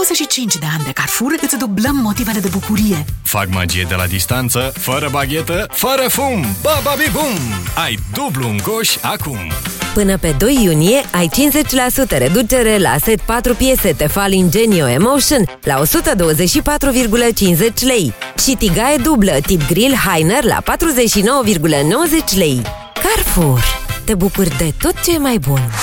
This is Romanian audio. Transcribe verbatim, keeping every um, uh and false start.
douăzeci și cinci de ani de Carrefour îți dublăm motivele de bucurie. Fac magie de la distanță, fără baghetă, fără fum. Bababi bum! Ai dublu în coș acum. Până pe doi iunie ai cincizeci la sută reducere la set patru piese Tefal Ingenio Emotion la o sută douăzeci și patru virgulă cincizeci lei și tigaie dublă tip grill Heiner la patruzeci și nouă virgulă nouăzeci lei. Carrefour. Te bucuri de tot ce e mai bun.